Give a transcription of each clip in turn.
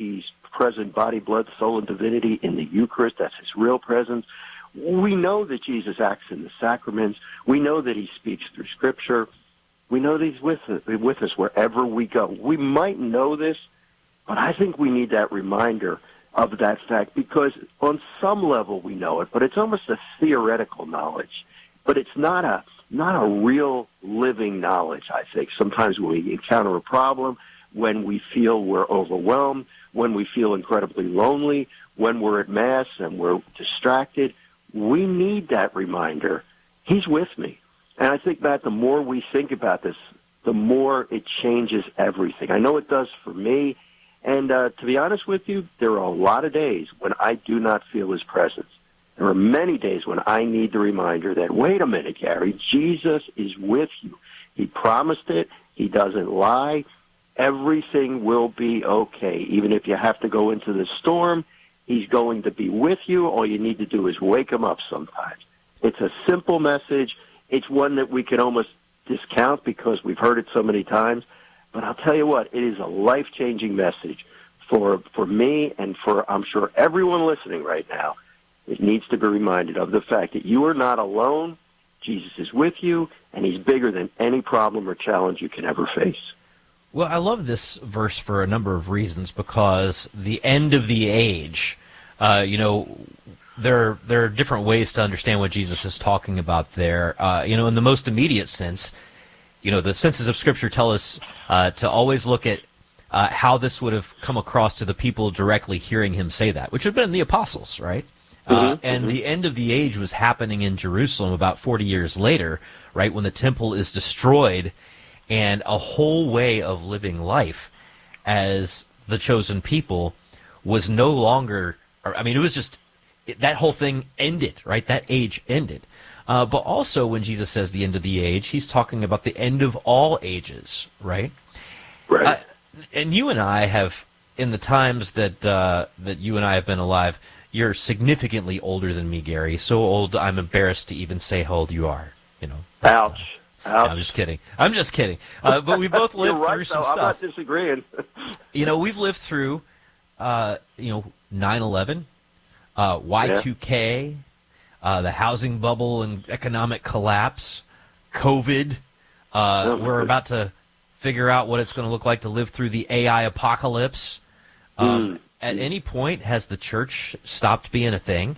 he's present body, blood, soul, and divinity in the Eucharist. That's his real presence. We know that Jesus acts in the sacraments. We know that he speaks through Scripture. We know that he's with us wherever we go. We might know this, but I think we need that reminder of that fact, because on some level we know it, but it's almost a theoretical knowledge. But it's not a real living knowledge, I think. Sometimes when we encounter a problem, when we feel we're overwhelmed, when we feel incredibly lonely, when we're at Mass and we're distracted, we need that reminder. He's with me. And I think, Matt, the more we think about this, the more it changes everything. I know it does for me. And to be honest with you, there are a lot of days when I do not feel his presence. There are many days when I need the reminder that, wait a minute, Gary, Jesus is with you. He promised it. He doesn't lie. Everything will be okay. Even if you have to go into the storm, he's going to be with you. All you need to do is wake him up sometimes. It's a simple message. It's one that we can almost discount because we've heard it so many times. But I'll tell you what, it is a life-changing message for me and for, I'm sure, everyone listening right now. It needs to be reminded of the fact that you are not alone. Jesus is with you, and he's bigger than any problem or challenge you can ever face. Well, I love this verse for a number of reasons, because the end of the age, there are different ways to understand what Jesus is talking about there. In the most immediate sense, the senses of Scripture tell us to always look at how this would have come across to the people directly hearing him say that, which would have been the apostles, right? And the end of the age was happening in Jerusalem about 40 years later, right, when the temple is destroyed, and a whole way of living life as the chosen people was no longer, it was just, that whole thing ended, right? That age ended. But also when Jesus says the end of the age, he's talking about the end of all ages, right? Right. And you and I have, in the times that you and I have been alive, you're significantly older than me, Gary. So old, I'm embarrassed to even say how old you are. Ouch. Ouch. No, I'm just kidding. But we both lived through some stuff. I'm not disagreeing. We've lived through, 9/11, Y2K, the housing bubble and economic collapse, COVID. We're about to figure out what it's going to look like to live through the AI apocalypse. At any point, has the church stopped being a thing?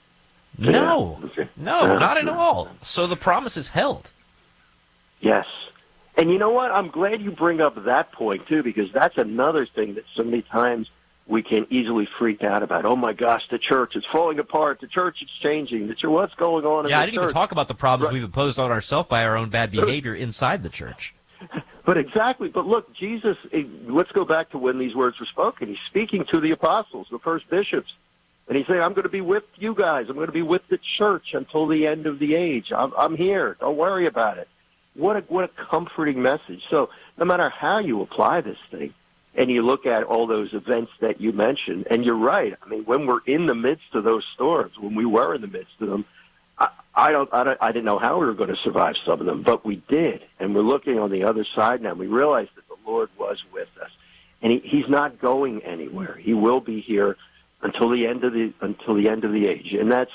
No. No, not at all. So the promise is held. Yes. And you know what? I'm glad you bring up that point, too, because that's another thing that so many times we can easily freak out about. Oh, my gosh, the church is falling apart. The church is changing. What's going on in the church? Yeah, I didn't even talk about the problems we've imposed on ourselves by our own bad behavior inside the church. But exactly. But look, Jesus, let's go back to when these words were spoken. He's speaking to the apostles, the first bishops. And he's saying, I'm going to be with you guys. I'm going to be with the church until the end of the age. I'm here. Don't worry about it. What a comforting message. So no matter how you apply this thing, and you look at all those events that you mentioned, and you're right. When we're in the midst of those storms, when we were in the midst of them, I didn't know how we were going to survive some of them, but we did. And we're looking on the other side now. We realize that the Lord was with us, and he's not going anywhere. He will be here until the end of the age. And that's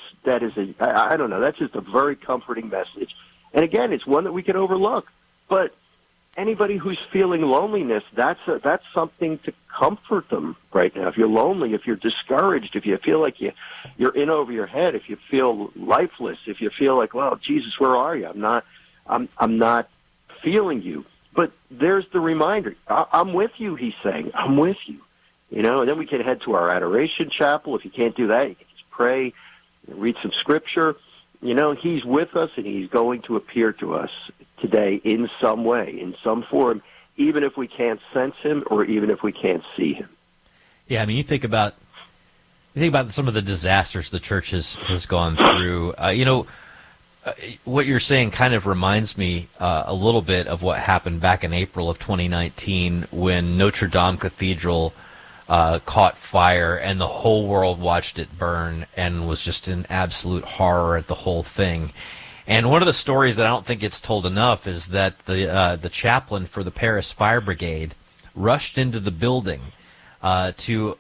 just a very comforting message. And again, it's one that we can overlook. But anybody who's feeling loneliness, that's something to comfort them right now. If you're lonely, if you're discouraged, if you feel like you're in over your head, if you feel lifeless, if you feel like, well, Jesus, where are you? I'm not feeling you. But there's the reminder. I'm with you, he's saying. I'm with you. And then we can head to our adoration chapel. If you can't do that, you can just pray, read some scripture. He's with us, and he's going to appear to us today in some way, in some form, even if we can't sense him or even if we can't see him. Yeah, you think about some of the disasters the church has gone through. What you're saying kind of reminds me a little bit of what happened back in April of 2019 when Notre Dame Cathedral caught fire and the whole world watched it burn and was just in absolute horror at the whole thing. And one of the stories that I don't think gets told enough is that the chaplain for the Paris Fire Brigade rushed into the building to